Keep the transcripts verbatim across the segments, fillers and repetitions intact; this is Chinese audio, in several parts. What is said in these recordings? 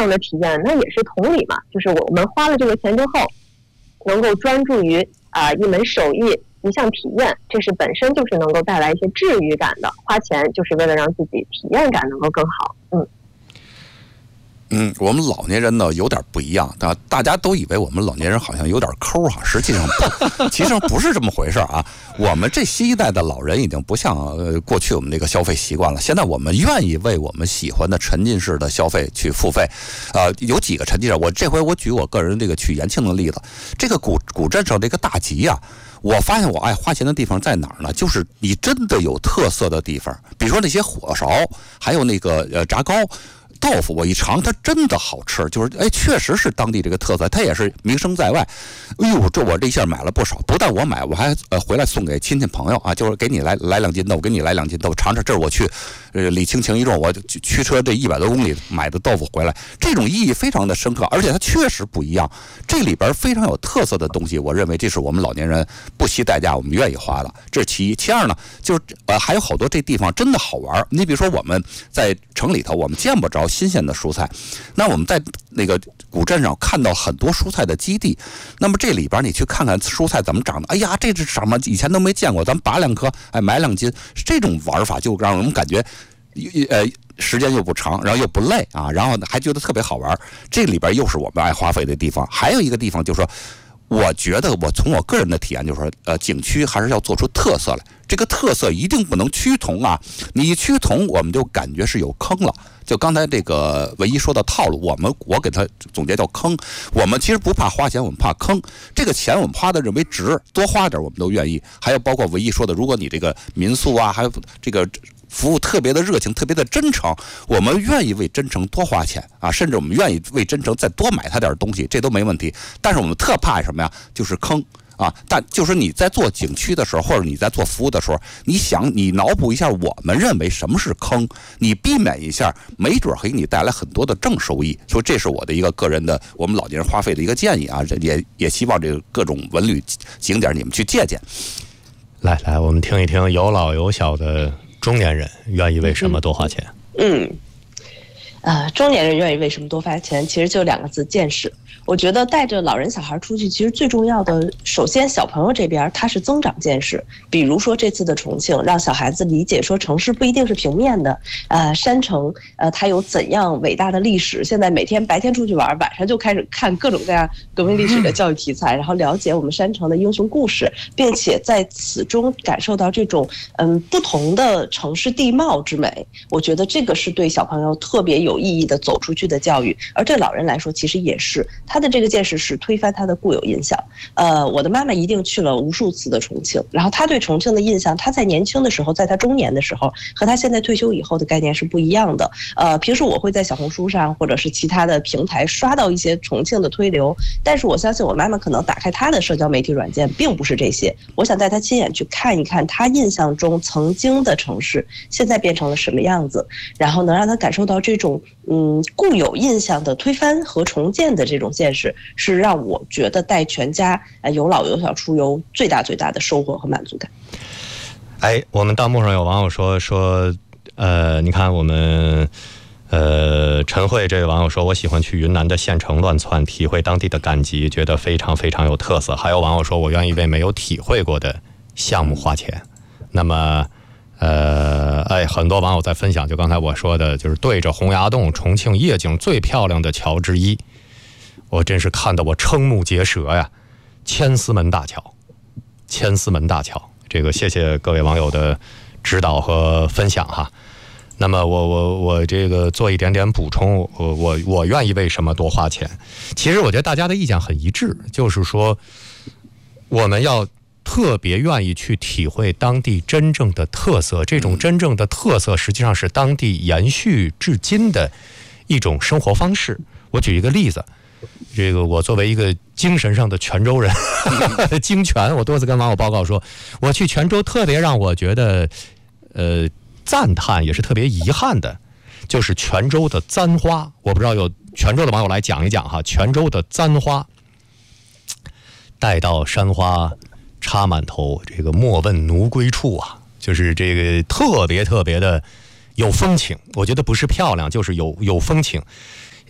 样的体验，那也是同理嘛，就是我们花了这个钱之后，能够专注于啊、呃、一门手艺、一项体验，这是本身就是能够带来一些治愈感的。花钱就是为了让自己体验感能够更好。嗯。 嗯，我们老年人呢有点不一样，大大家都以为我们老年人好像有点抠哈，实际上不，其实不是这么回事啊。我们这新一代的老人已经不像呃过去我们那个消费习惯了，现在我们愿意为我们喜欢的沉浸式的消费去付费。呃，有几个沉浸式，我这回我举我个人这个去延庆的例子，这个古古镇上这个大集啊。我发现我爱花钱的地方在哪儿呢？就是你真的有特色的地方，比如说那些火烧，还有那个呃炸糕。豆腐我一尝，它真的好吃，就是哎，确实是当地这个特色，它也是名声在外。哎呦，这我这一下买了不少，不但我买，我还呃回来送给亲戚朋友啊，就是给你来来两斤豆腐，给你来两斤豆腐尝尝，这是我去呃礼轻情意重，我驱车这一百多公里买的豆腐回来，这种意义非常的深刻，而且它确实不一样。这里边非常有特色的东西，我认为这是我们老年人不惜代价我们愿意花的，这是其一。其二呢，就是呃还有好多这地方真的好玩。你比如说我们在城里头，我们见不着新鲜的蔬菜，那我们在那个古镇上看到很多蔬菜的基地，那么这里边你去看看蔬菜怎么长的，哎呀，这是什么以前都没见过，咱们拔两颗，哎，买两斤，这种玩法就让我们感觉，呃，时间又不长，然后又不累啊，然后还觉得特别好玩。这里边又是我们爱花费的地方。还有一个地方就是说，我觉得我从我个人的体验就是说，呃，景区还是要做出特色来。这个特色一定不能趋同啊！你一趋同，我们就感觉是有坑了。就刚才这个唯一说的套路，我们我给他总结叫坑。我们其实不怕花钱，我们怕坑。这个钱我们花的认为值，多花点我们都愿意。还有包括唯一说的，如果你这个民宿啊，还有这个服务特别的热情，特别的真诚，我们愿意为真诚多花钱啊，甚至我们愿意为真诚再多买他点东西，这都没问题。但是我们特怕什么呀？就是坑。啊，但就是你在做景区的时候，或者你在做服务的时候，你想你脑补一下，我们认为什么是坑，你避免一下，没准给你带来很多的正收益。所以这是我的一个个人的，我们老年人花费的一个建议啊，也也希望这个各种文旅景点你们去借鉴。 来来，我们听一听有老有小的中年人愿意为什么多花钱。 嗯。嗯呃，中年人愿意为什么多花钱？其实就两个字：见识。我觉得带着老人小孩出去，其实最重要的，首先小朋友这边他是增长见识。比如说这次的重庆，让小孩子理解说城市不一定是平面的，呃，山城呃它有怎样伟大的历史。现在每天白天出去玩，晚上就开始看各种各样革命历史的教育题材，然后了解我们山城的英雄故事，并且在此中感受到这种嗯不同的城市地貌之美。我觉得这个是对小朋友特别有有意义的走出去的教育，而对老人来说其实也是，他的这个见识是推翻他的固有印象。呃，我的妈妈一定去了无数次的重庆，然后他对重庆的印象，他在年轻的时候，在他中年的时候，和他现在退休以后的概念是不一样的。呃，平时我会在小红书上或者是其他的平台刷到一些重庆的推流，但是我相信我妈妈可能打开她的社交媒体软件并不是这些，我想带她亲眼去看一看她印象中曾经的城市现在变成了什么样子，然后能让她感受到这种嗯，固有印象的推翻和重建的这种见识，是让我觉得带全家呃有老有小出游最大最大的收获和满足感。 哎，我们弹幕上有网友说说，呃，你看我们呃陈慧这位网友说，我喜欢去云南的县城乱窜，体会当地的赶集，觉得非常非常有特色。还有网友说，我愿意为没有体会过的项目花钱。那么。呃，哎，很多网友在分享，就刚才我说的，就是对着洪崖洞，重庆夜景最漂亮的桥之一，我真是看得我瞠目结舌呀！千丝门大桥，千丝门大桥，这个谢谢各位网友的指导和分享哈。那么我我我这个做一点点补充，我我我愿意为什么多花钱？其实我觉得大家的意见很一致，就是说我们要。特别愿意去体会当地真正的特色，这种真正的特色实际上是当地延续至今的一种生活方式。我举一个例子，这个我作为一个精神上的泉州人，精泉，我多次跟网友报告说，我去泉州特别让我觉得呃赞叹，也是特别遗憾的，就是泉州的簪花。我不知道有泉州的网友来讲一讲哈，泉州的簪花，待到山花插满头，这个莫问奴归处啊，就是这个特别特别的有风情。我觉得不是漂亮，就是有有风情。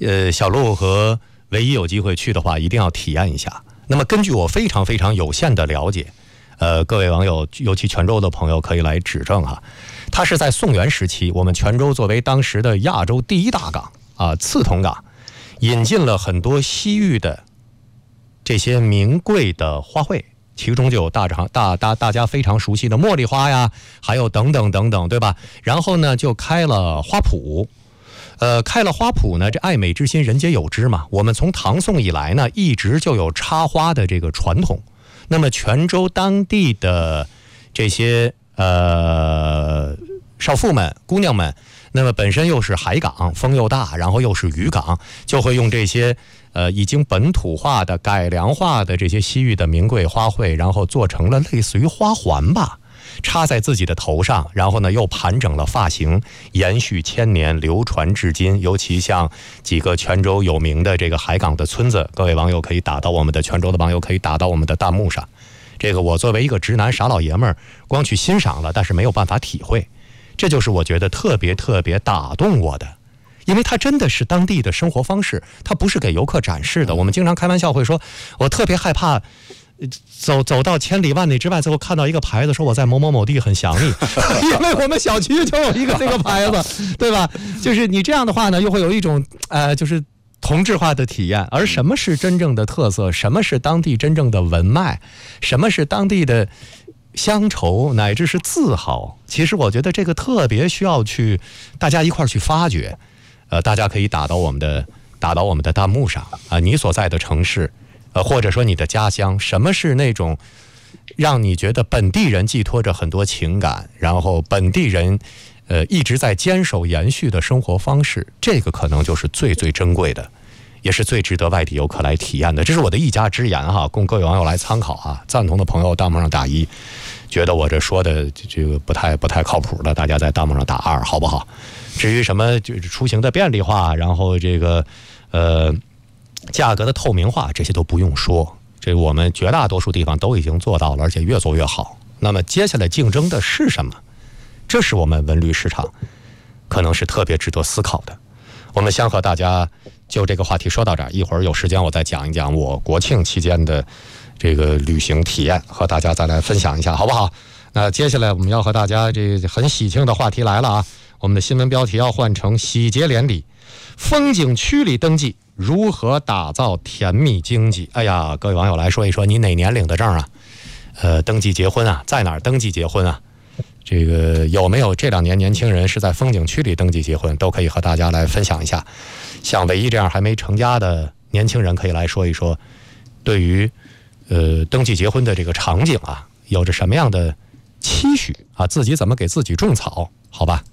呃，小鹿和唯一有机会去的话，一定要体验一下。那么根据我非常非常有限的了解，呃，各位网友，尤其泉州的朋友可以来指正哈。它是在宋元时期，我们泉州作为当时的亚洲第一大港啊，刺桐港，引进了很多西域的这些名贵的花卉，其中就有大长大大大家非常熟悉的茉莉花呀，还有等等等等，对吧？然后呢，就开了花圃。呃，开了花圃呢，这爱美之心人皆有之嘛。我们从唐宋以来呢，一直就有插花的这个传统。那么泉州当地的这些呃少妇们、姑娘们，那么本身又是海港，风又大，然后又是渔港，就会用这些呃已经本土化的、改良化的这些西域的名贵花卉，然后做成了类似于花环吧。插在自己的头上，然后呢又盘整了发型，延续千年，流传至今。尤其像几个泉州有名的这个海港的村子，各位网友可以打到我们的泉州的网友可以打到我们的弹幕上。这个我作为一个直男傻老爷们儿，光去欣赏了，但是没有办法体会。这就是我觉得特别特别打动我的，因为它真的是当地的生活方式，它不是给游客展示的。我们经常开玩笑会说，我特别害怕走走到千里万里之外，最后看到一个牌子说我在某某某地很想你，因为我们小区就有一个这个牌子，对吧？就是你这样的话呢，又会有一种呃，就是同质化的体验。而什么是真正的特色？什么是当地真正的文脉？什么是当地的乡愁乃至是自豪？其实我觉得这个特别需要去大家一块儿去发掘。呃，大家可以打到我们的打到我们的弹幕上啊、呃，你所在的城市。呃，或者说你的家乡，什么是那种让你觉得本地人寄托着很多情感，然后本地人呃一直在坚守延续的生活方式？这个可能就是最最珍贵的，也是最值得外地游客来体验的。这是我的一家之言哈，供各位网友来参考啊。赞同的朋友弹幕上打一，觉得我这说的这个不太不太靠谱的，大家在弹幕上打二，好不好？至于什么就是出行的便利化，然后这个呃。价格的透明化，这些都不用说，这我们绝大多数地方都已经做到了，而且越做越好。那么接下来竞争的是什么？这是我们文旅市场可能是特别值得思考的。我们先和大家就这个话题说到这儿，一会儿有时间我再讲一讲我国庆期间的这个旅行体验，和大家再来分享一下，好不好？那接下来我们要和大家这很喜庆的话题来了啊！我们的新闻标题要换成喜结连理，风景区里登记如何打造甜蜜经济？哎呀，各位网友来说一说，你哪年领的证啊？呃，登记结婚啊，在哪儿登记结婚啊？这个有没有这两年年轻人是在风景区里登记结婚？都可以和大家来分享一下。像唯一这样还没成家的年轻人，可以来说一说，对于呃登记结婚的这个场景啊，有着什么样的期许啊？自己怎么给自己种草？好吧。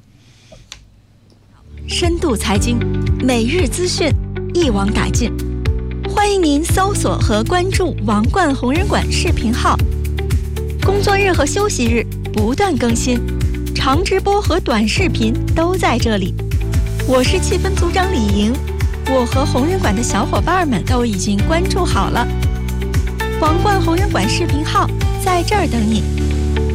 深度财经，每日资讯，一网打尽。欢迎您搜索和关注王冠红人馆视频号，工作日和休息日不断更新，长直播和短视频都在这里。我是气氛组长李莹，我和红人馆的小伙伴们都已经关注好了。王冠红人馆视频号在这儿等你。